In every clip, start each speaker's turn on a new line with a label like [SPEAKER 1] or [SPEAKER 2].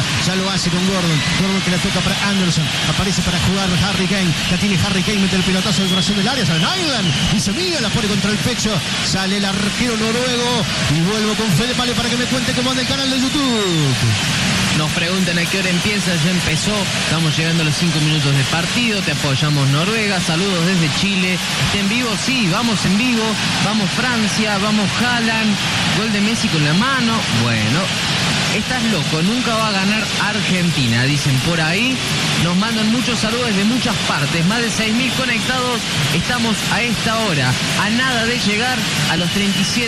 [SPEAKER 1] ya lo hace con Gordon que la toca para Anderson, aparece para jugar Harry Kane, la tiene Harry Kane, mete el pelotazo del corazón del área, sale Nyland, dice mía, la pone contra el pecho, sale el arquero noruego y vuelvo con Fede Pale para que me cuente cómo anda el canal de YouTube.
[SPEAKER 2] Nos preguntan a qué hora empieza, ya empezó, estamos llegando a los 5 minutos de partido, te apoyamos Noruega, saludos desde Chile, ¿está en vivo? Sí, vamos en vivo, vamos Francia, vamos Haaland, gol de Messi con la mano, bueno, estás loco, nunca va a ganar Argentina, dicen por ahí, nos mandan muchos saludos desde muchas partes, más de 6.000 conectados, estamos a esta hora, a nada de llegar a los 37.000,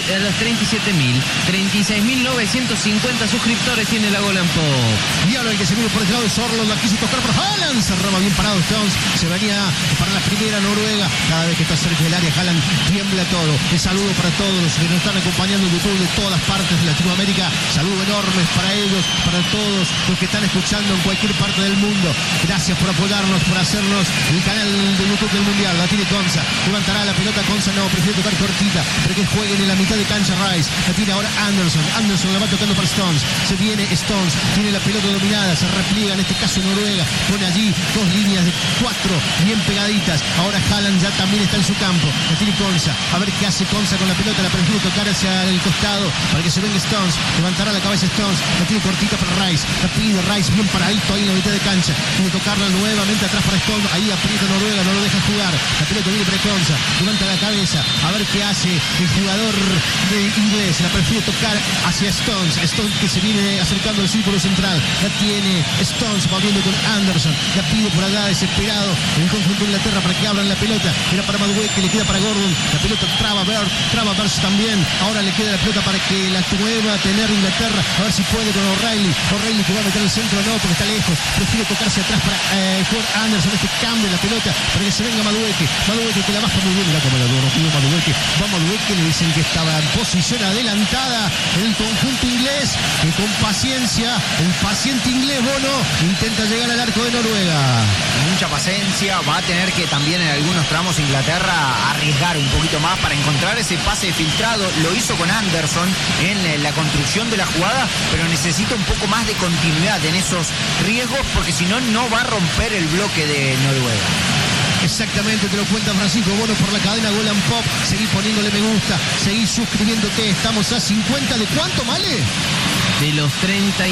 [SPEAKER 2] 36.950 suscriptores tiene la Golan Pop.
[SPEAKER 1] Y ahora el que se viene por el lado de Sorlo, la quiso tocar por Haaland, cerraba bien parado Stones, se venía para la primera Noruega, cada vez que está cerca del área Haaland tiembla todo. El saludo para todos los que nos están acompañando en YouTube de todas partes de Latinoamérica, saludo enorme para ellos, para todos los que están escuchando en cualquier parte del mundo. Gracias por apoyarnos, por hacernos el canal de YouTube del Mundial. La tiene Konsa, levantará la pelota Konsa, no, prefiere tocar cortita, pero que jueguen en la mitad de cancha Rice, la tiene ahora Anderson la va tocando para Stones, se viene Stones, tiene la pelota dominada, se repliega, en este caso Noruega, pone allí dos líneas de 4 bien pegaditas, ahora Haaland ya también está en su campo, la tiene Konsa, a ver qué hace Konsa con la pelota, la prefiere tocar hacia el costado, para que se venga Stones, levantará la cabeza Stones, la tiene cortita para Rice, la pide Rice bien paradito ahí en la mitad de cancha, tiene que tocarla nuevamente atrás para Stones, ahí aprieta Noruega, no lo deja jugar, la pelota viene para Konsa, levanta la cabeza, a ver qué hace el jugador de inglés, la prefiere tocar hacia Stones que se viene acercando al círculo central, la tiene Stones volviendo con Anderson, la pide por allá desesperado el conjunto de Inglaterra para que abran la pelota, era para Madueke, le queda para Gordon, la pelota traba Bird también, ahora le queda la pelota para que la vuelva a tener Inglaterra, a ver si puede con O'Reilly que va a meter el centro, no, porque está lejos, prefiere tocarse atrás para jugar Anderson, cambio la pelota para que se venga Madueke que la baja muy bien, mira cómo la pidió Madueke, va Madueke, le dicen que estaba en posición adelantada el conjunto inglés, que con paciencia, el paciente inglés Bono intenta llegar al arco de Noruega.
[SPEAKER 3] Mucha paciencia, va a tener que también en algunos tramos Inglaterra arriesgar un poquito más para encontrar ese pase filtrado, lo hizo con Anderson en la construcción de la jugada, pero necesita un poco más de continuidad en esos riesgos, porque si no, no va a romper el bloque de Noruega.
[SPEAKER 1] Exactamente, te lo cuenta Francisco Bono por la cadena Golan Pop. Seguí poniéndole me gusta, seguí suscribiéndote. Estamos a 50 de ¿cuánto, Male?
[SPEAKER 2] De los 39.000,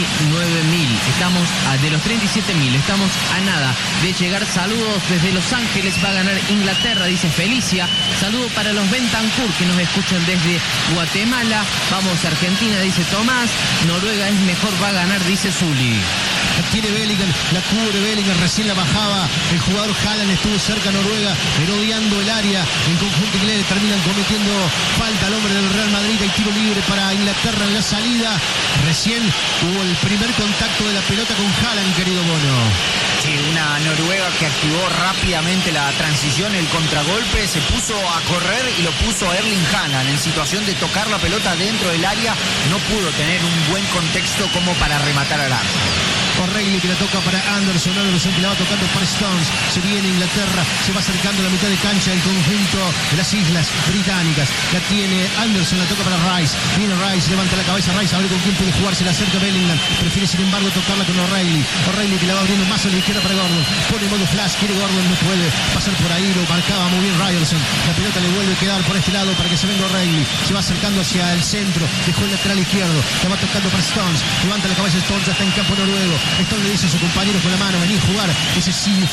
[SPEAKER 2] estamos de los 37.000, estamos a nada de llegar. Saludos desde Los Ángeles, va a ganar Inglaterra, dice Felicia. Saludo para los Bentancur que nos escuchan desde Guatemala. Vamos Argentina, dice Tomás. Noruega es mejor, va a ganar, dice Zuli.
[SPEAKER 1] La tiene Bellingham, la cubre Bellingham, recién la bajaba el jugador Haaland, estuvo cerca Noruega, merodeando el área, el conjunto inglés terminan cometiendo falta al hombre del Real Madrid, hay tiro libre para Inglaterra en la salida, recién hubo el primer contacto de la pelota con Haaland, querido Bono.
[SPEAKER 3] Sí, una Noruega que activó rápidamente la transición, el contragolpe, se puso a correr y lo puso a Erling Haaland en situación de tocar la pelota dentro del área, no pudo tener un buen contexto como para rematar al arco.
[SPEAKER 1] O'Reilly que la toca para Anderson que la va tocando para Stones, se viene Inglaterra, se va acercando a la mitad de cancha el conjunto de las Islas Británicas, la tiene Anderson, la toca para Rice, viene Rice, levanta la cabeza Rice, a ver con quién puede jugar, se la acerca Bellingham, prefiere sin embargo tocarla con O'Reilly que la va abriendo más a la izquierda para Gordon, pone modo flash, quiere Gordon, no puede pasar por ahí, lo marcaba muy bien Ryerson, la pelota le vuelve a quedar por este lado para que se venga O'Reilly, se va acercando hacia el centro, dejó el lateral izquierdo, la va tocando para Stones, levanta la cabeza Stones, ya está en campo noruego, Stones le dice a su compañero con la mano, vení a jugar, ese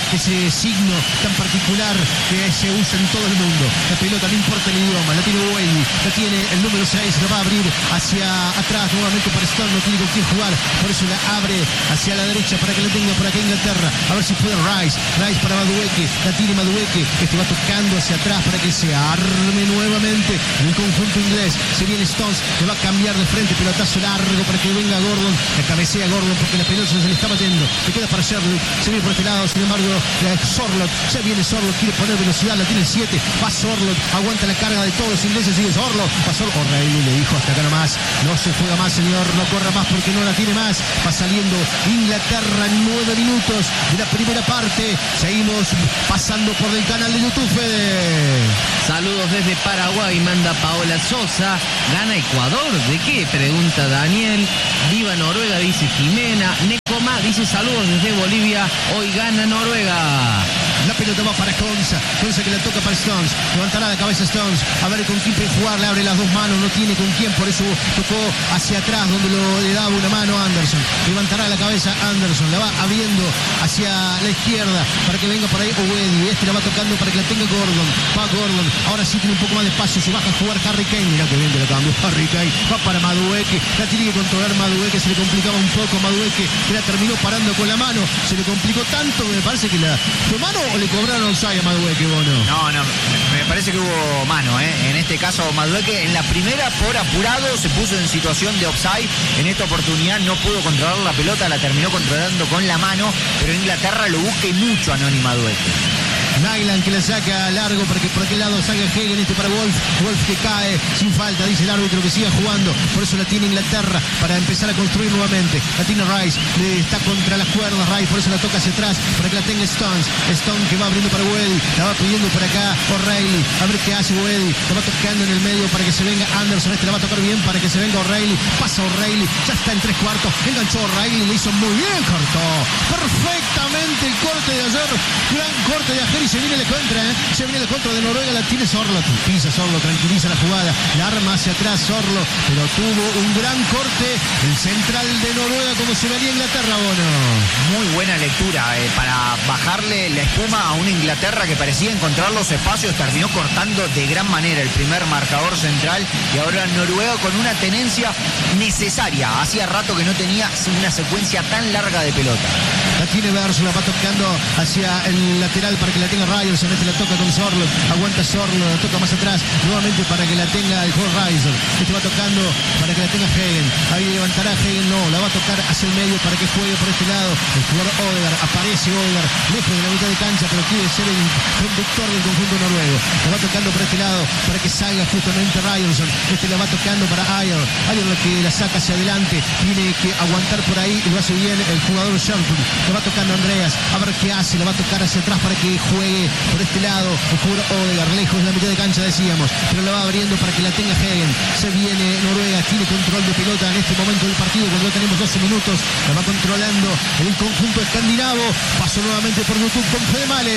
[SPEAKER 1] signo tan particular que se usa en todo el mundo, la pelota no importa el idioma, la tiene Wayne, la tiene el número 6, la va a abrir hacia atrás nuevamente para Stones, no tiene con quién jugar, por eso la abre hacia la derecha para que la tenga por acá Inglaterra, a ver si puede Rice para Madueke, la tiene Madueke, va tocando hacia atrás para que se arme nuevamente el conjunto inglés, se viene Stones, le va a cambiar de frente, pelotazo largo para que venga Gordon, la cabecea Gordon porque la pelota se le estaba yendo, le queda para Sherlock, se viene por este lado, sin embargo Sorloth, se viene Sorloth, quiere poner velocidad, la tiene el 7, va Sorloth, aguanta la carga de todos los ingleses, sigue Sorloth, va Sorloth, O'Reilly le dijo hasta acá nomás, no se juega más señor, no corra más porque no la tiene más, va saliendo Inglaterra en 9 minutos de la primera parte, seguimos pasando por el canal de YouTube, Fede.
[SPEAKER 2] Saludos desde Paraguay, manda Paola Sosa, gana Ecuador, ¿de qué? Pregunta Daniel, viva Noruega, dice Jimena, Necomar dice saludos desde Bolivia, hoy gana Noruega.
[SPEAKER 1] La pelota va para Konsa que la toca para Stones, levantará la cabeza Stones, a ver con quién puede jugar, le abre las dos manos, no tiene con quién, por eso tocó hacia atrás donde le daba una mano Anderson, levantará la cabeza Anderson, la va abriendo hacia la izquierda para que venga por ahí Owedi, la va tocando para que la tenga Gordon, va Gordon, ahora sí tiene un poco más de espacio, se baja a jugar Harry Kane, mira que bien que la cambió Harry Kane, va para Madueke, la tiene que controlar Madueke, se le complicaba un poco Madueke, que la terminó parando con la mano, se le complicó tanto que me parece que ¿fue mano o le cobraron offside a Madueke, Bono?
[SPEAKER 3] No, me parece que hubo mano, En este caso Madueke en la primera por apurado se puso en situación de offside, en esta oportunidad no pudo controlar la pelota, la terminó controlando con la mano, pero Inglaterra lo busca y mucho a Noni Madueke.
[SPEAKER 1] Nyland que la saca largo porque por aquel lado saca Hagen, para Wolf que cae sin falta, dice el árbitro que siga jugando, por eso la tiene Inglaterra para empezar a construir nuevamente, la tiene Rice, está contra las cuerdas Rice, por eso la toca hacia atrás para que la tenga Stone que va abriendo para Owedi, la va pidiendo para acá O'Reilly, a ver qué hace Owedi, la va tocando en el medio para que se venga Anderson, la va a tocar bien para que se venga O'Reilly, pasa O'Reilly, ya está en 3/4, enganchó O'Reilly, le hizo muy bien, cortó perfectamente el corte de ayer, gran corte de ayer y se viene la contra, se viene la contra de Noruega, la tiene Sorlo, pisa Sorlo, tranquiliza la jugada, la arma hacia atrás Sorlo, pero tuvo un gran corte el central de Noruega como se venía Inglaterra, Bono.
[SPEAKER 3] Muy buena lectura para bajarle la espuma a una Inglaterra que parecía encontrar los espacios, terminó cortando de gran manera el primer marcador central y ahora Noruega con una tenencia necesaria, hacía rato que no tenía una secuencia tan larga de pelota.
[SPEAKER 1] La tiene Verso, la va tocando hacia el lateral para que la tenga Ryerson, la toca con Sorlo, aguanta Sorlo, la toca más atrás, nuevamente para que la tenga el jugador Ryerson, va tocando para que la tenga Hagen, ahí levantará Hagen, no, la va a tocar hacia el medio para que juegue por este lado, el jugador Odegaard, aparece Odegaard, lejos de la mitad de cancha, pero quiere ser el conductor del conjunto noruego, la va tocando por este lado para que salga justamente Ryerson, la va tocando para Ayer lo que la saca hacia adelante, tiene que aguantar por ahí y lo hace bien el jugador Sharpton, la va tocando Andreas, a ver qué hace, la va a tocar hacia atrás para que juegue por este lado, el jugador Odegaard, lejos de la mitad de cancha decíamos, pero la va abriendo para que la tenga Hagen, se viene Noruega, tiene control de pelota en este momento del partido, cuando ya tenemos 12 minutos, la va controlando el conjunto escandinavo, pasó nuevamente por YouTube con Fede Male.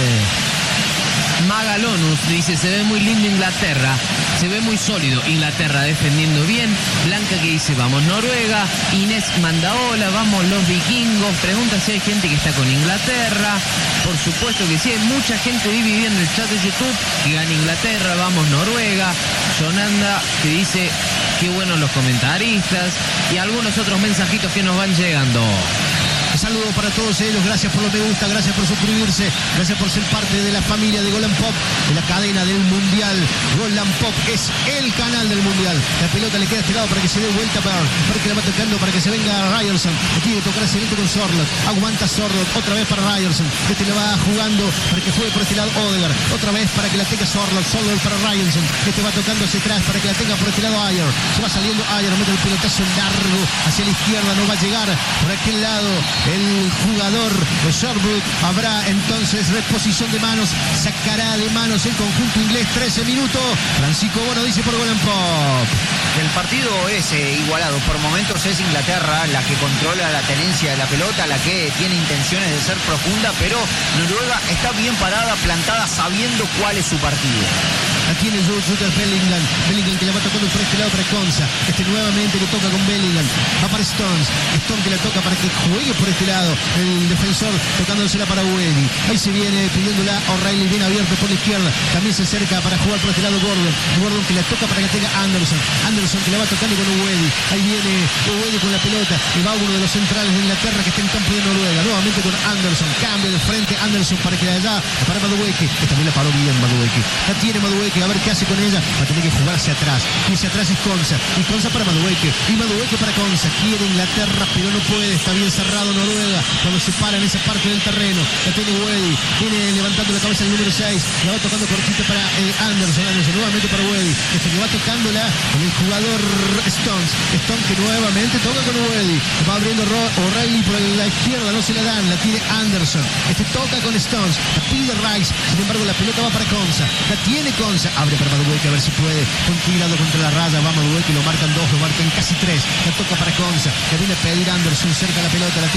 [SPEAKER 2] Magalonus dice, se ve muy lindo Inglaterra, se ve muy sólido Inglaterra defendiendo bien. Blanca que dice, vamos Noruega. Inés manda hola, vamos los vikingos. Pregunta si hay gente que está con Inglaterra. Por supuesto que sí, hay mucha gente dividida en el chat de YouTube que gana Inglaterra, vamos Noruega. Yonanda que dice, qué buenos los comentaristas. Y algunos otros mensajitos que nos van llegando.
[SPEAKER 1] Un saludo para todos ellos, gracias por los me gusta, gracias por suscribirse, gracias por ser parte de la familia de Golan Pop, de la cadena del Mundial. Golan Pop es el canal del Mundial. La pelota le queda a este lado para que se dé vuelta para que la va tocando, para que se venga Ryerson. Le tiene que tocar excelente con Sorloth. Aguanta Sorloth, otra vez para Ryerson. Le va jugando para que juegue por este lado Odegaard. Otra vez para que la tenga Sorloth para Ryerson. Va tocando hacia atrás para que la tenga por este lado Ayer. Se va saliendo Ayer, mete el pelotazo largo hacia la izquierda, no va a llegar por aquel lado. El jugador de Sherwood, habrá entonces reposición de manos, sacará de manos el conjunto inglés. 13 minutos. Francisco Bono dice por Golan Pop.
[SPEAKER 3] El partido es igualado, por momentos es Inglaterra la que controla la tenencia de la pelota, la que tiene intenciones de ser profunda, pero Noruega está bien parada, plantada, sabiendo cuál es su partido.
[SPEAKER 1] La tiene Jude Bellingham que la va tocando por este lado para Konsa, nuevamente le toca con Bellingham, va para Stone que la toca para que juegue por este lado, el defensor tocándosela para Owedi, ahí se viene pidiéndola O'Reilly, bien abierto por la izquierda, también se acerca para jugar por este lado Gordon que la toca para que tenga Anderson que la va tocando con Owedi, ahí viene Owedi con la pelota, y va uno de los centrales de Inglaterra que está en campo de Noruega, nuevamente con Anderson, cambio de frente Anderson para que la da para Madueke, que también la paró bien Madueke, la tiene Madueke, a ver qué hace con ella, va a tener que jugar hacia atrás, y hacia atrás es Konsa, y Konsa para Madueke, y Madueke para Konsa, quiere Inglaterra pero no puede, está bien cerrado Noruega, cuando se para en esa parte del terreno, la tiene Owedi, viene levantando la cabeza el número 6, la va tocando cortita para Anderson nuevamente para Owedi, que va tocándola con el jugador Stone que nuevamente toca con Owedi, va abriendo O'Reilly por la izquierda, no se la dan, la tiene Anderson, toca con Stones, la pide Rice, sin embargo la pelota va para Konsa, la tiene Konsa, abre para Madueke a ver si puede, con cuidado contra la raya, va Madueke, lo marcan 2, lo marcan casi 3, la toca para Konsa, le viene a pedir Anderson, cerca la pelota, la tiene Anderson,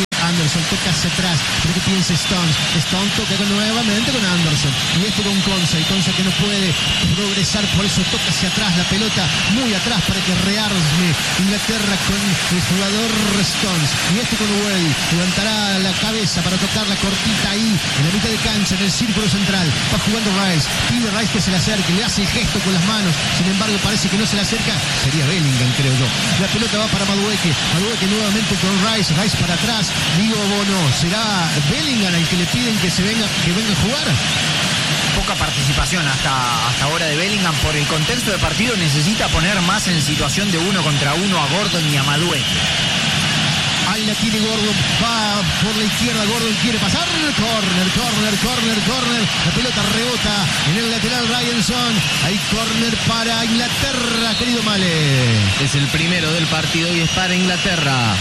[SPEAKER 1] Anderson, toca hacia atrás, pero que piensa Stones toca nuevamente con Anderson, y con Konsa, y Konsa que no puede progresar, por eso toca hacia atrás, la pelota muy atrás para que rearme Inglaterra con el jugador Stones, y con Uwedi, levantará la cabeza para tocar la cortita ahí, en la mitad de cancha, en el círculo central, va jugando Rice, pide Rice que se le acerque, le hace el gesto con las manos, sin embargo parece que no se le acerca, sería Bellingham creo yo, la pelota va para Madueke nuevamente con Rice para atrás, digo Bono, ¿será Bellingham el que le piden que venga a jugar?
[SPEAKER 3] Poca participación hasta ahora de Bellingham por el contexto de partido, necesita poner más en situación de 1 contra 1 a Gordon y a Madueke.
[SPEAKER 1] Ahí la tiene Gordon, va por la izquierda, Gordon quiere pasar, corner, la pelota rebota en el lateral Ryerson, hay corner para Inglaterra, querido Male.
[SPEAKER 2] Es el primero del partido y es para Inglaterra.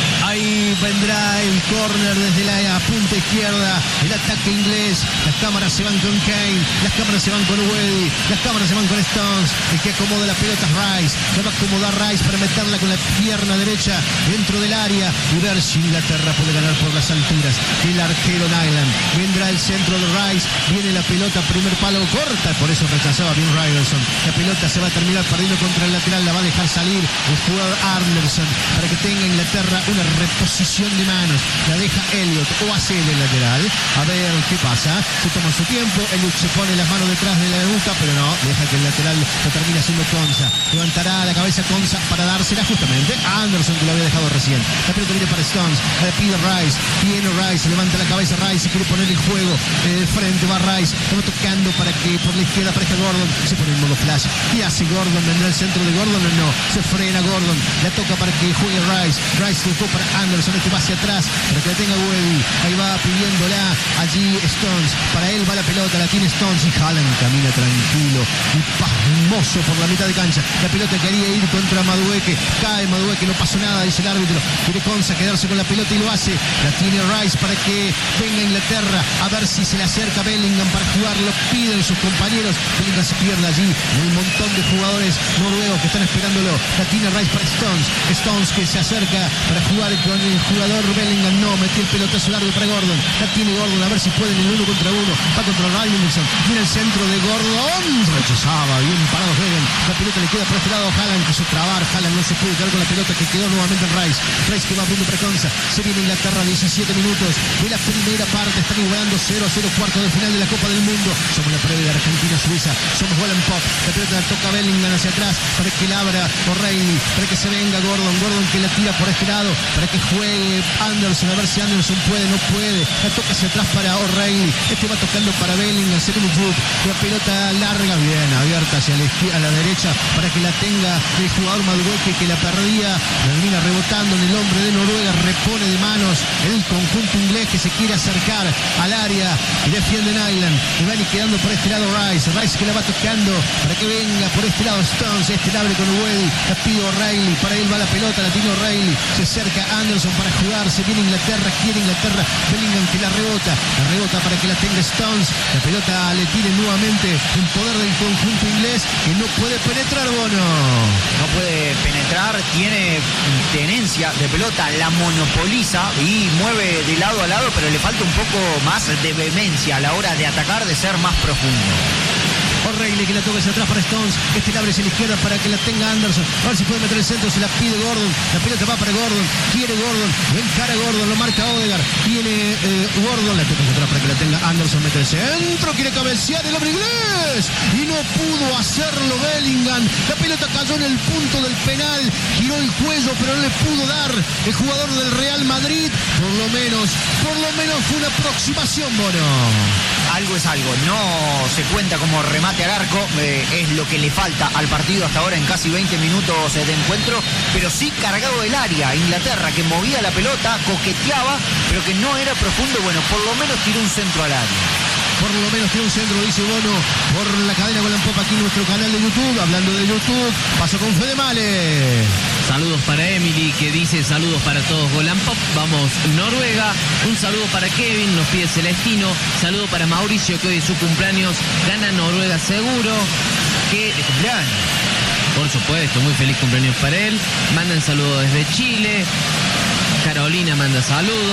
[SPEAKER 1] Ahí vendrá el córner desde la punta izquierda, el ataque inglés, las cámaras se van con Kane, las cámaras se van con Uwedi, las cámaras se van con Stones, el que acomoda la pelota es Rice, se va a acomodar Rice para meterla con la pierna derecha dentro del área y ver si Inglaterra puede ganar por las alturas. El arquero Nyland, vendrá el centro de Rice, viene la pelota, primer palo corta, por eso rechazaba bien Ryerson, la pelota se va a terminar perdiendo contra el lateral, la va a dejar salir el jugador Anderson para que tenga Inglaterra una reposición de manos, la deja Elliot o hace el lateral, a ver qué pasa, se toma su tiempo, Elliot se pone las manos detrás de la nuca, pero no, deja que el lateral lo termine haciendo Konsa, levantará la cabeza Konsa para dársela justamente a Anderson que lo había dejado recién, la pelota viene para Stones, la pide Rice, viene Rice, levanta la cabeza Rice y quiere poner el juego de frente, va Rice, va tocando para que por la izquierda aparezca Gordon, se pone en modo flash, y hace Gordon, vendrá el centro de Gordon o no, se frena Gordon, la toca para que juegue Rice tocó para Anderson, va hacia atrás para que la tenga Uwedi, ahí va pidiéndola allí Stones, para él va la pelota, la tiene Stones y Haaland camina tranquilo y pasmoso por la mitad de cancha, la pelota quería ir contra Madueke, cae Madueke, no pasó nada, dice el árbitro, quiere Konsa quedarse con la pelota y lo hace, la tiene Rice para que venga Inglaterra, a ver si se le acerca Bellingham para jugar, lo piden sus compañeros, Bellingham se pierde allí, en un montón de jugadores noruegos que están esperándolo, la tiene Rice para Stones que se acerca para jugar con el jugador Bellingham, no, metió el pelotazo largo para Gordon, la tiene Gordon, a ver si pueden el 1 contra 1, va contra Ryerson, viene el centro de Gordon, rechazaba, bien parado Hagen, la pelota le queda por este lado a Haaland, quiso trabar, Haaland no se pudo quedar con la pelota que quedó nuevamente en Rice que va abriendo para Konsa, se viene Inglaterra, 17 minutos de la primera parte, están igualando 0-0, cuarto de final de la Copa del Mundo, somos la previa de Argentina-Suiza, somos Golden Pop, la pelota la toca Bellingham hacia atrás, para que la abra O'Reilly, para que se venga Gordon que la tira por este lado, para que juegue Anderson, a ver si Anderson puede, no puede, la toca hacia atrás para O'Reilly, va tocando para Bellingham, segundo fútbol, la pelota larga, bien abierta hacia a la derecha, para que la tenga el jugador Madueke que la perdía, termina rebotando en el hombre de Noruega, repone de manos el conjunto inglés que se quiere acercar al área y defiende Nyland, y va quedando por este lado Rice que la va tocando para que venga por este lado Stones, la abre con Uwedi, la pide O'Reilly, para él va la pelota, la tiene O'Reilly, se acerca Anderson para jugar, se viene Inglaterra, quiere Inglaterra, Bellingham que la rebota para que la tenga Stones, la pelota le tiene nuevamente en poder del conjunto inglés que no puede penetrar Bono.
[SPEAKER 3] No puede penetrar, tiene tenencia de pelota, la monopoliza y mueve de lado a lado, pero le falta un poco más de vehemencia a la hora de atacar, de ser más profundo.
[SPEAKER 1] O'Reilly que la toca hacia atrás para Stones, la abre hacia la izquierda para que la tenga Anderson, a ver si puede meter el centro, se la pide Gordon, la pelota va para Gordon, quiere Gordon, encara Gordon, lo marca Odegaard, viene Gordon, la toca hacia atrás para que la tenga Anderson, mete el centro, quiere cabecear el hombre inglés y no pudo hacerlo Bellingham, la pelota cayó en el punto del penal, giró el cuello pero no le pudo dar el jugador del Real Madrid, por lo menos fue una aproximación, Bono.
[SPEAKER 3] Algo es algo, no se cuenta como remate al arco, es lo que le falta al partido hasta ahora en casi 20 minutos de encuentro, pero sí cargado del área. Inglaterra que movía la pelota, coqueteaba, pero que no era profundo, bueno, por lo menos tiró un centro al área.
[SPEAKER 1] Por lo menos tiene un centro, dice Bono, por la cadena Golden Pop aquí en nuestro canal de YouTube. Hablando de YouTube, paso con Fede Male.
[SPEAKER 2] Saludos para Emily, que dice saludos para todos Golden Pop. Vamos Noruega. Un saludo para Kevin, nos pide Celestino. Saludo para Mauricio, que hoy es su cumpleaños. Gana Noruega seguro.
[SPEAKER 3] ¿Qué cumpleaños?
[SPEAKER 2] Por supuesto, muy feliz cumpleaños para él. Mandan saludos desde Chile. Carolina manda saludos. Muchos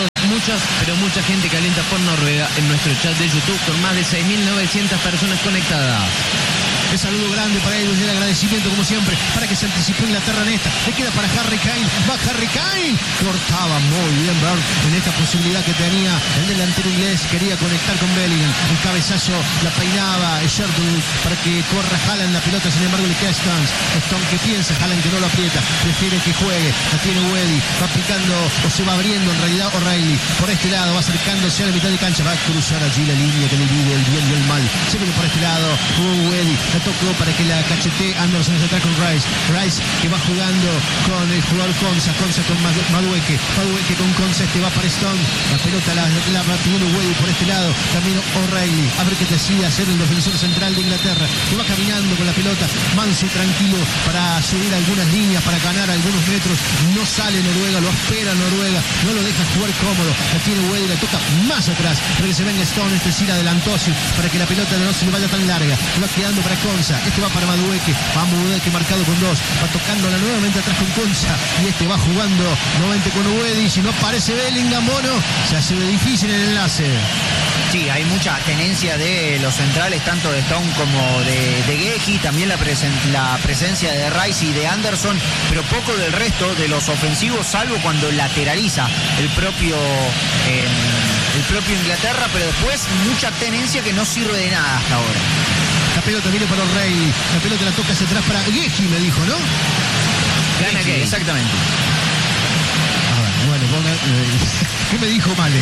[SPEAKER 2] pero mucha gente calienta por Noruega en nuestro chat de YouTube con más de 6.900 personas conectadas.
[SPEAKER 1] El saludo grande para ellos y el agradecimiento, como siempre, para que se anticipó Inglaterra en esta. Le queda para Harry Kane. Va Harry Kane. Cortaba muy bien Bird en esta posibilidad que tenía el delantero inglés. Quería conectar con Bellingham. El cabezazo la peinaba Sherwood para que corra Haaland. La pelota, sin embargo, le queda a Stones. Stone que piensa, Haaland que no lo aprieta. Prefiere que juegue. La tiene Weddy. Va picando o se va abriendo en realidad O'Reilly. Por este lado va acercándose a la mitad de cancha. Va a cruzar allí la línea que divide el bien y el mal. Se viene por este lado. Weddy. Tocó para que la cachete Anderson se atrás con Rice que va jugando con el jugador Konsa con Madueke con Konsa, va para Stone, la pelota la va pidiendo Weddy por este lado, también O'Reilly, a ver qué decide hacer el defensor central de Inglaterra, que va caminando con la pelota manso y tranquilo para subir algunas líneas, para ganar algunos metros. No sale Noruega, lo espera Noruega, no lo deja jugar cómodo, la tiene Weddy, la toca más atrás para que se venga Stone, sí la adelantó para que la pelota no se le vaya tan larga, va quedando para Konsa, va para Madueke, marcado con 2, va tocándola nuevamente atrás con Konsa, y va jugando nuevamente con Weddy. Si no aparece Bellingham, se hace difícil el enlace.
[SPEAKER 3] Sí, hay mucha tenencia de los centrales, tanto de Stone como de Gehi, también la presencia de Rice y de Anderson, pero poco del resto de los ofensivos, salvo cuando lateraliza el propio Inglaterra, pero después mucha tenencia que no sirve de nada hasta ahora.
[SPEAKER 1] La pelota viene para O'Reilly, la pelota la toca hacia atrás para Gehi, me dijo, ¿no?
[SPEAKER 2] Gana Gehi,
[SPEAKER 3] exactamente.
[SPEAKER 1] Bueno, ¿qué me dijo Male?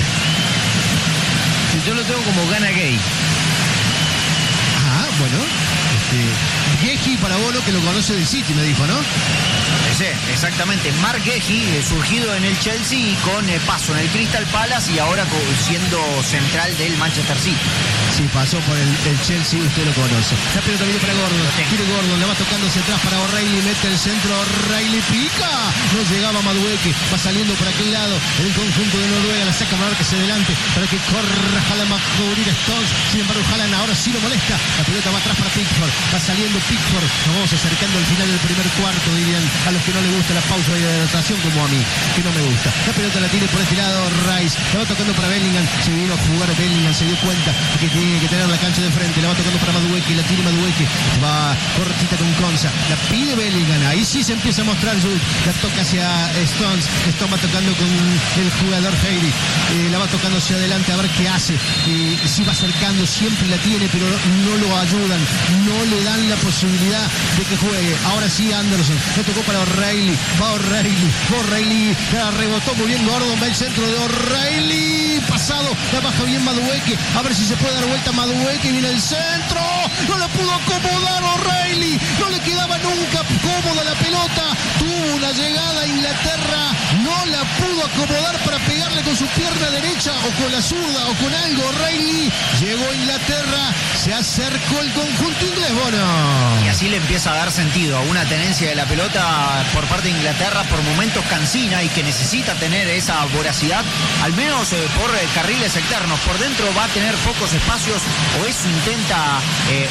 [SPEAKER 2] Yo lo tengo como gana Gehi.
[SPEAKER 1] Bueno, Gehi para Bono, que lo conoce del City, me dijo, ¿no?
[SPEAKER 3] Sí, exactamente. Mark Gehi, surgido en el Chelsea y con paso en el Crystal Palace y ahora siendo central del Manchester City.
[SPEAKER 1] Sí, pasó por el Chelsea, usted lo conoce. La pelota viene para Gordon, quiere Gordon, le va tocando hacia atrás para O'Reilly, mete el centro, O'Reilly pica, no llegaba Madueke, va saliendo por aquel lado, el conjunto de Noruega, la saca para que se adelante, para que corra Haaland, va a cubrir Stones, sin embargo Haaland ahora sí lo molesta, la pelota va atrás para Pickford, va saliendo Pickford, nos vamos acercando al final del primer cuarto, dirían a los que no les gusta la pausa de hidratación como a mí, que no me gusta. La pelota la tiene por este lado Rice, la va tocando para Bellingham, se vino a jugar Bellingham, se dio cuenta que tiene que tener la cancha de frente, la va tocando para Madueke, la tiene Madueke, va cortita con Konsa, la pide Bellingham, ahí sí se empieza a mostrar la toca hacia Stones, Stone va tocando con el jugador Heidi, la va tocando hacia adelante a ver qué hace, si va acercando, siempre la tiene, pero no lo ayudan, no le dan la posibilidad de que juegue. Ahora sí Anderson, le tocó para O'Reilly, va O'Reilly, la rebotó muy bien Gordon, va el centro de O'Reilly, pasado, la baja bien Madueke, a ver si se puede dar vuelta Madueke, viene el centro, no la pudo acomodar O'Reilly, no le quedaba nunca cómoda la pelota, tuvo una llegada a Inglaterra, no la pudo acomodar para pegarle con su pierna derecha o con la zurda o con algo. O'Reilly llegó a Inglaterra, se acercó el conjunto inglés, Bono.
[SPEAKER 3] Y así le empieza a dar sentido a una tenencia de la pelota por parte de Inglaterra, por momentos cansina y que necesita tener esa voracidad, al menos por carriles externos. Por dentro va a tener pocos espacios, o eso intenta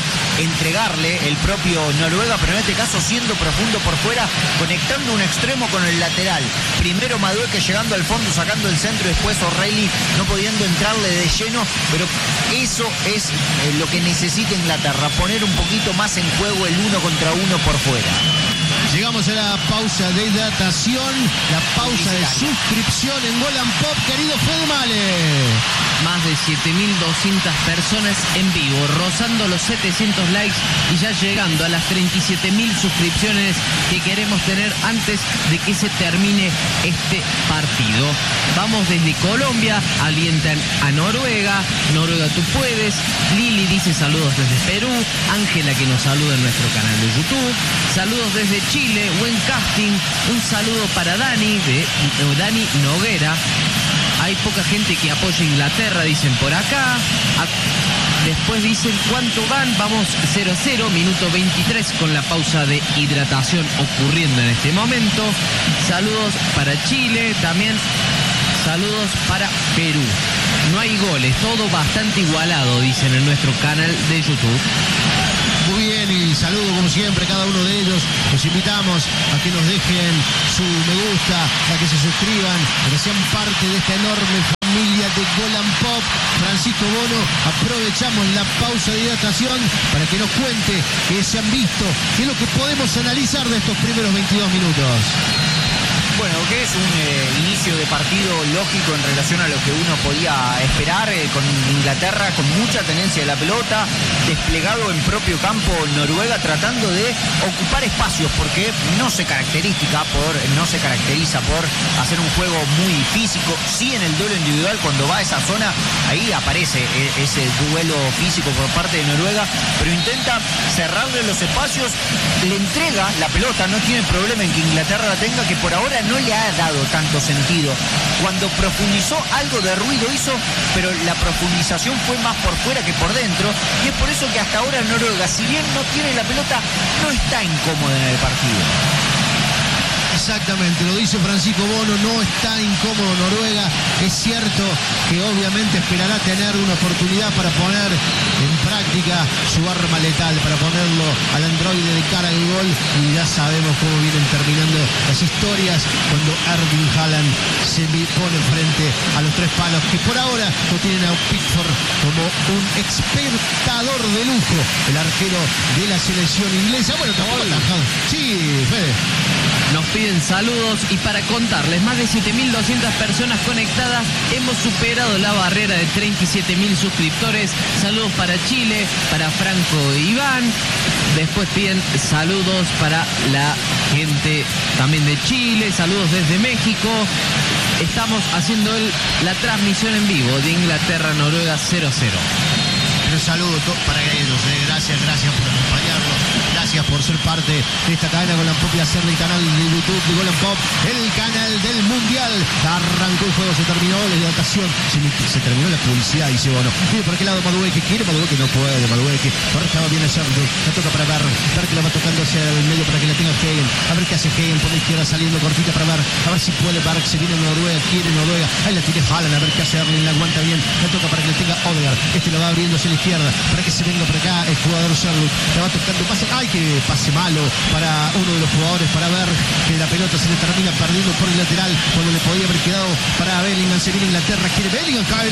[SPEAKER 3] entregarle el propio Noruega, pero en este caso siendo profundo por fuera, conectando un extremo con el lateral. Primero Madueke llegando al fondo, sacando el centro, y después O'Reilly no pudiendo entrarle de lleno, pero eso es lo que necesita Inglaterra, poner un poquito más en juego el 1 contra 1 por fuera.
[SPEAKER 1] Llegamos a la pausa de hidratación, la pausa de suscripción en Gol and Pop, querido Fede Male.
[SPEAKER 2] Más de 7.200 personas en vivo, rozando los 700 likes y ya llegando a las 37.000 suscripciones que queremos tener antes de que se termine este partido. Vamos desde Colombia, alientan a Noruega, Noruega tú puedes, Lili dice saludos desde Perú, Ángela que nos saluda en nuestro canal de YouTube, saludos desde Chile, buen casting, un saludo para Dani Noguera. Hay poca gente que apoya a Inglaterra, dicen por acá. Después dicen cuánto van, vamos 0-0, minuto 23 con la pausa de hidratación ocurriendo en este momento. Saludos para Chile, también saludos para Perú. No hay goles, todo bastante igualado, dicen en nuestro canal de YouTube.
[SPEAKER 1] Muy bien, y saludo como siempre a cada uno de ellos. Los invitamos a que nos dejen su me gusta, a que se suscriban, a que sean parte de esta enorme familia familia de Golan Pop. Francisco Bono, aprovechamos la pausa de hidratación para que nos cuente qué se han visto, qué es lo que podemos analizar de estos primeros 22 minutos.
[SPEAKER 3] Bueno, que es un inicio de partido lógico en relación a lo que uno podía esperar, con Inglaterra con mucha tenencia de la pelota, desplegado en propio campo Noruega tratando de ocupar espacios, porque no se caracteriza por hacer un juego muy físico. Sí, en el duelo individual, cuando va a esa zona, ahí aparece ese duelo físico por parte de Noruega, pero intenta cerrarle los espacios, le entrega la pelota, no tiene problema en que Inglaterra la tenga, que por ahora no le ha dado tanto sentido. Cuando profundizó, algo de ruido hizo, pero la profundización fue más por fuera que por dentro, y es por eso que hasta ahora Noruega, si bien no tiene la pelota, no está incómoda en el partido.
[SPEAKER 1] Exactamente, lo dice Francisco Bono, no está incómodo Noruega. Es cierto que obviamente esperará tener una oportunidad para poner en práctica su arma letal, para ponerlo al androide de cara al gol, y ya sabemos cómo vienen terminando las historias cuando Erling Haaland se pone frente a los tres palos, que por ahora no tienen a Pickford como un espectador de lujo, el arquero de la selección inglesa. Bueno, sí, Fede.
[SPEAKER 2] Nos piden saludos y para contarles, más de 7.200 personas conectadas, hemos superado la barrera de 37.000 suscriptores. Saludos para Chile, para Franco e Iván. Después piden saludos para la gente también de Chile, saludos desde México. Estamos haciendo la transmisión en vivo de Inglaterra-Noruega 0-0.
[SPEAKER 1] Un saludo para ellos, gracias por acompañarnos, gracias por ser parte de esta cadena Golan Pop y hacerle el canal de YouTube de Golan Pop, el canal del Mundial. Arrancó el juego, se terminó la hidratación, se terminó la publicidad, dice Bono. Mire por qué lado Madueke, quiere Madueke, no puede Madueke, ahora estaba bien hacerlo, la toca para ver que la va tocando hacia el medio para que la tenga Hagen, a ver qué hace Hagen por la izquierda saliendo cortita para ver, a ver si puede ver que se viene Noruega, quiere Noruega, ahí la tiene Haaland, a ver qué hace Erling, la aguanta bien, la toca para que la tenga Odegaard, lo va abriendo hacia la izquierda, para que se venga por acá el jugador Sherlock, le va tocando pase, ay que pase malo para uno de los jugadores, para ver que la pelota se le termina perdiendo por el lateral, cuando le podía haber quedado para Bellingham. Se viene Inglaterra, quiere Bellingham caer,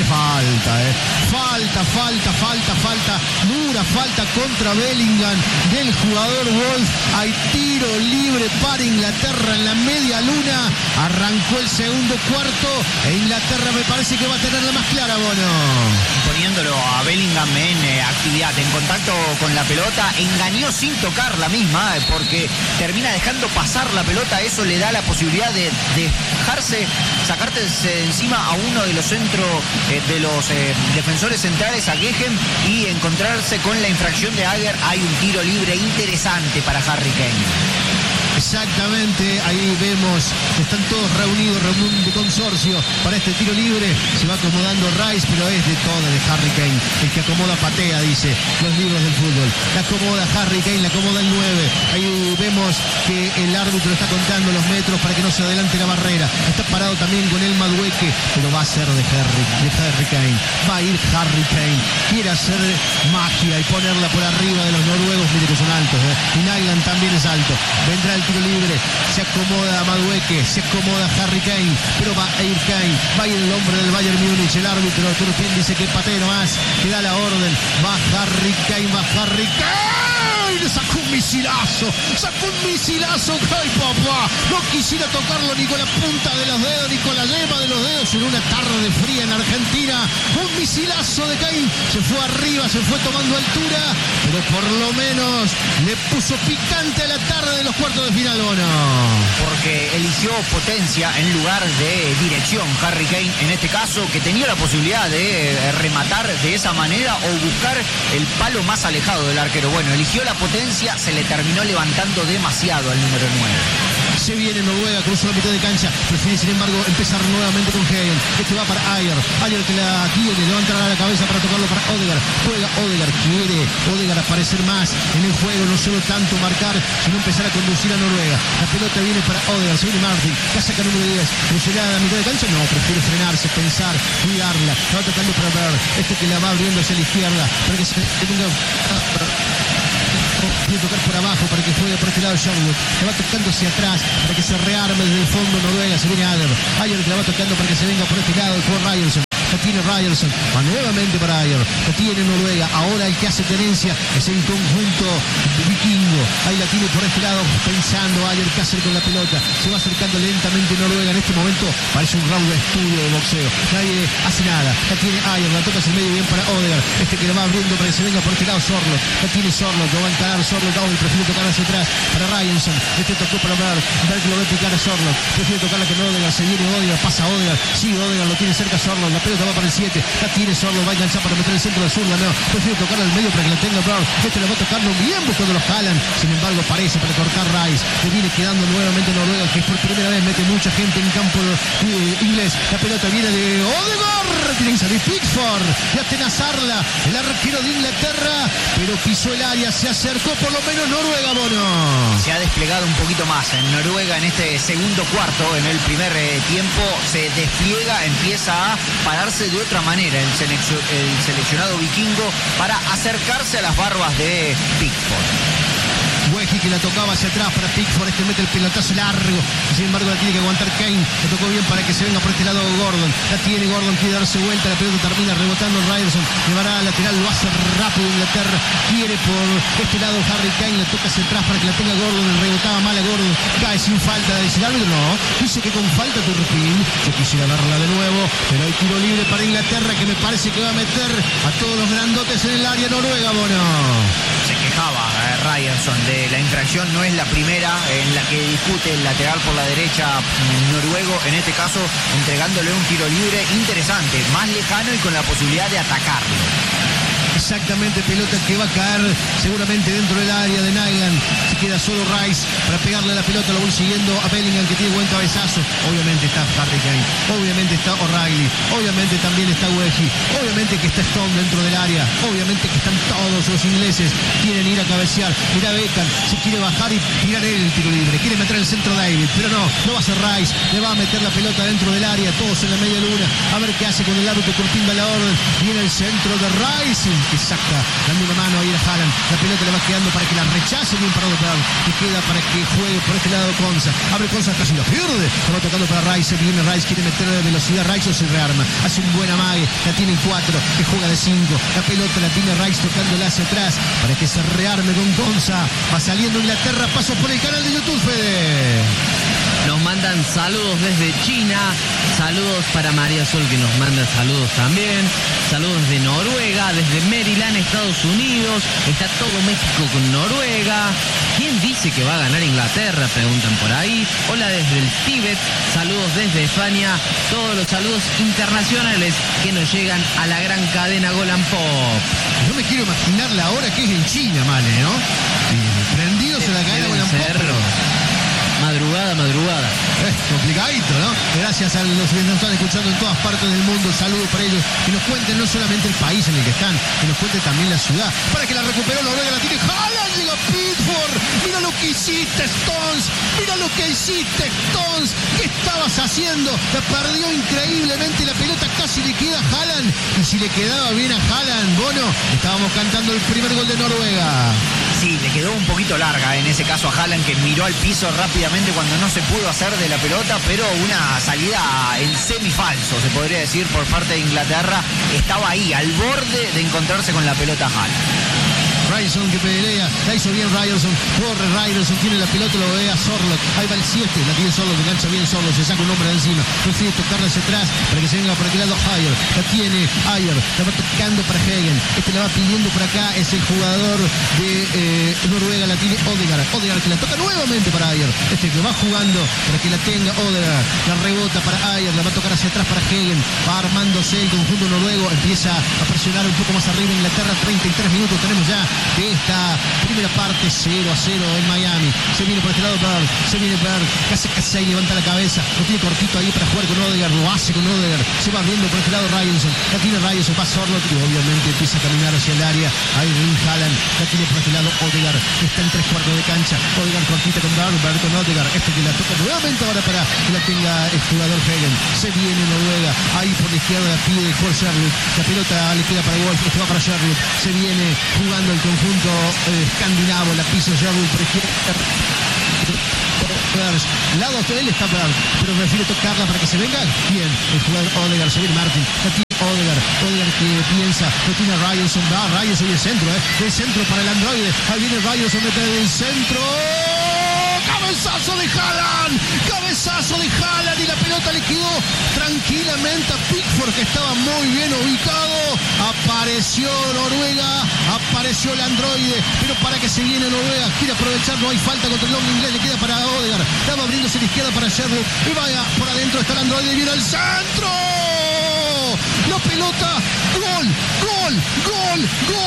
[SPEAKER 1] falta, dura falta contra Bellingham del jugador Wolf. Hay tiro libre para Inglaterra en la media luna, arrancó el segundo cuarto e Inglaterra me parece que va a tener la más clara, Bono.
[SPEAKER 3] Poniéndolo a Bellingham en actividad, en contacto con la pelota, engañó sin tocar la misma, porque termina dejando pasar la pelota. Eso le da la posibilidad de sacarte encima a uno de los de los defensores centrales, a Gehen, y encontrarse con la infracción de Agger. Hay un tiro libre interesante para Harry Kane.
[SPEAKER 1] Exactamente, ahí vemos que están todos reunidos de consorcio para este tiro libre. Se va acomodando Rice, pero es de todo de Harry Kane. El que acomoda patea, dice los libros del fútbol. La acomoda Harry Kane, la acomoda el 9. Ahí vemos que el árbitro está contando los metros para que no se adelante la barrera. Está parado también con el Madueke, pero va a ser de Harry Kane. Va a ir Harry Kane. Quiere hacer magia y ponerla por arriba de los noruegos. Mire que son altos, Y Nyland también es alto. Vendrá el tiro libre, se acomoda Madueke, se acomoda Harry Kane, pero va a ir Kane, va a ir el hombre del Bayern Múnich, el árbitro Turpin dice que patee nomás, que da la orden, va Harry Kane, le sacó un misilazo, ¡ay papá! No quisiera tocarlo ni con la punta de los dedos, ni con la yema de los dedos en una tarde fría en Argentina. Un misilazo de Kane, se fue arriba, se fue tomando altura, pero por lo menos le puso picante a la tarde de los cuartos de final, ¿o no?
[SPEAKER 3] Porque eligió potencia en lugar de dirección Harry Kane, en este caso, que tenía la posibilidad de rematar de esa manera o buscar el palo más alejado del arquero. Bueno, eligió la potencia, se le terminó levantando demasiado al número 9.
[SPEAKER 1] Se viene Noruega, cruzó la mitad de cancha, prefiere sin embargo empezar nuevamente con Hagen. Este va para Ayer que la tiene, levantará la cabeza para tocarlo para Odegaard. Juega Odegaard, quiere Odegaard aparecer más en el juego, no solo tanto marcar, sino empezar a conducir a Noruega. La pelota viene para Odegaard, se viene Martin, la saca número 10, cruzará a la mitad de cancha, no, prefiere frenarse, pensar, cuidarla. La va tocando para ver, que la va abriendo hacia la izquierda, para que se tenga... Quiere tocar por abajo para que juegue por este lado Sherwood, le va tocando hacia atrás para que se rearme desde el fondo Noruega. Se viene Ayer que la va tocando para que se venga por este lado el jugador Ryerson. tiene Ryerson, va nuevamente para Ayer, la tiene Noruega, ahora el que hace tenencia es el conjunto vikingo, ahí la tiene por este lado, pensando Ayer qué hacer con la pelota, se va acercando lentamente Noruega, en este momento parece un round de estudio de boxeo, nadie hace nada, la tiene Ayer, la toca hacia el medio bien para Odegaard, que le va abriendo para que se venga por este lado Sorloth, la tiene Sorloth, lo va a encarar Sorloth, prefiere tocar hacia atrás para Ryerson, tocó para Berg lo va a picar a Sorloth, prefiere tocarla con Odegaard, se viene Odegaard, pasa Odegaard, sí, Odegaard lo tiene cerca Sorloth, la pelota va para el 7, la tiene Sorloth, va a enganchar para meter el centro de zurda, no, prefiere tocarla al medio para que la tenga Berg, le va tocando bien buscando los Haaland, sin embargo parece para cortar Rice, le viene quedando nuevamente Noruega, que por primera vez mete mucha gente en campo inglés, la pelota viene de Odegaard, tiene que salir Pickford, y atenazarla, el arquero de Inglaterra, pero pisó el área, se acercó por lo menos Noruega, Bono.
[SPEAKER 3] Se ha desplegado un poquito más en Noruega en este segundo cuarto, en el primer tiempo se despliega, empieza a pararse de otra manera el seleccionado vikingo para acercarse a las barbas de Pickford.
[SPEAKER 1] Weji que la tocaba hacia atrás para Pickford, mete el pelotazo largo, sin embargo la tiene que aguantar Kane, le tocó bien para que se venga por este lado Gordon, la tiene Gordon, quiere darse vuelta, la pelota termina rebotando Ryerson, llevará al lateral, lo hace rápido Inglaterra, quiere por este lado Harry Kane, le toca hacia atrás para que la tenga Gordon, le rebotaba mal a Gordon, cae sin falta, dice el árbitro, no, dice que con falta Turpin, yo quisiera darla de nuevo, pero hay tiro libre para Inglaterra que me parece que va a meter a todos los grandotes en el área Noruega, Bono.
[SPEAKER 3] Se quejaba Ryerson de la infracción, no es la primera en la que discute el lateral por la derecha noruego, en este caso entregándole un tiro libre interesante, más lejano y con la posibilidad de atacarlo.
[SPEAKER 1] Exactamente, pelota que va a caer seguramente dentro del área de Nagan. Se queda solo Rice para pegarle la pelota, lo voy siguiendo a Bellingham que tiene buen cabezazo. Obviamente está Harry Kane, obviamente está O'Reilly, obviamente también está Weji, obviamente que está Stone dentro del área, obviamente que están todos los ingleses, quieren ir a cabecear. Mira Beckham, se quiere bajar y tirar él el tiro libre, quiere meter el centro David, pero no va a ser Rice, le va a meter la pelota dentro del área, todos en la media luna, a ver qué hace con el árbitro Turpin da la orden, viene el centro de Rice, que saca, dando una mano ahí a Haaland, la pelota le va quedando para que la rechace, bien parado Brown, y queda para que juegue por este lado Konsa, abre Konsa, casi lo pierde, se va tocando para Rice, viene Rice, quiere meter de velocidad, Rice o se rearma, hace un buen amague, la tiene en 4, que juega de 5, la pelota la tiene Rice tocándola hacia atrás, para que se rearme con Konsa, va saliendo Inglaterra, paso por el canal de YouTube, Fede.
[SPEAKER 2] Nos mandan saludos desde China, saludos para María Sol que nos manda saludos también, saludos de Noruega, desde Maryland, Estados Unidos, está todo México con Noruega. ¿Quién dice que va a ganar Inglaterra? Preguntan por ahí. Hola desde el Tíbet, saludos desde España, todos los saludos internacionales que nos llegan a la gran cadena Golan Pop.
[SPEAKER 1] No me quiero imaginar la hora que es en China, Male, ¿no? Prendidos en la cadena Golan Pop.
[SPEAKER 2] Madrugada.
[SPEAKER 1] Complicadito, ¿no? Gracias a los que nos están escuchando en todas partes del mundo. Saludos para ellos. Que nos cuenten no solamente el país en el que están, que nos cuenten también la ciudad. Para que la recuperó Noruega, la tiene Haaland, llega Pickford. Mira lo que hiciste, Stones. Mira lo que hiciste, Stones. ¿Qué estabas haciendo? La perdió increíblemente. La pelota casi le queda a Haaland. Y si le quedaba bien a Haaland, Bono, estábamos cantando el primer gol de Noruega.
[SPEAKER 3] Sí, le quedó un poquito larga en ese caso a Haaland, que miró al piso rápidamente cuando no se pudo hacer de la pelota, pero una salida en semifalso, se podría decir, por parte de Inglaterra. Estaba ahí, al borde de encontrarse con la pelota Haaland.
[SPEAKER 1] Ryerson que pelea, la hizo bien Ryerson, corre Ryerson, tiene la pelota, lo ve a Sorloth, ahí va el 7, la tiene Sorloth, engancha bien Sorloth, se saca un hombre de encima, prefiere tocarla hacia atrás para que se venga por aquel lado Ayer, la tiene Ayer, la va tocando para Hagen, la va pidiendo por acá, es el jugador de Noruega, la tiene Odegaard que la toca nuevamente para Ayer, que va jugando para que la tenga Odegaard, la rebota para Ayer, la va a tocar hacia atrás para Hagen, va armándose el conjunto noruego, empieza a presionar un poco más arriba Inglaterra, 33 minutos tenemos ya de esta primera parte, 0-0 en Miami. Se viene por este lado Berg, se viene Berg, casi ahí levanta la cabeza, lo tiene cortito ahí para jugar con Odegaard, lo hace con Odegaard, se va abriendo por este lado Ryerson, la tiene Ryerson, va Sorloth y obviamente empieza a caminar hacia el área, ahí Haaland, la tiene por este lado Odegaard, está en 3/4 de cancha, Odegaard cortita con Berg con Odegaard, que la toca nuevamente ahora para que la tenga el jugador Hagen, se viene Noruega, ahí por la izquierda la pide por Sherlock, la pelota le queda para Wolf, va para Sherlock, se viene jugando el conjunto escandinavo, la pisa Sherlock por izquierda, lado de él está Berg, pero prefiere tocarla para que se venga bien el jugador Odegaard, se viene Martin, Odegaard que piensa, lo tiene Ryerson, Ryerson y el centro, el centro para el androide, ahí viene Ryerson, mete el centro, cabezazo de Haaland y la pelota le quedó tranquilamente a Pickford, que estaba muy bien ubicado. Apareció Noruega, apareció el androide, pero para que se viene Noruega, quiere aprovechar, no hay falta contra el hombre inglés, le queda para Odegaard, estaba abriéndose a la izquierda para Sherlock, y vaya, por adentro está el androide y viene el centro. La pelota, gol,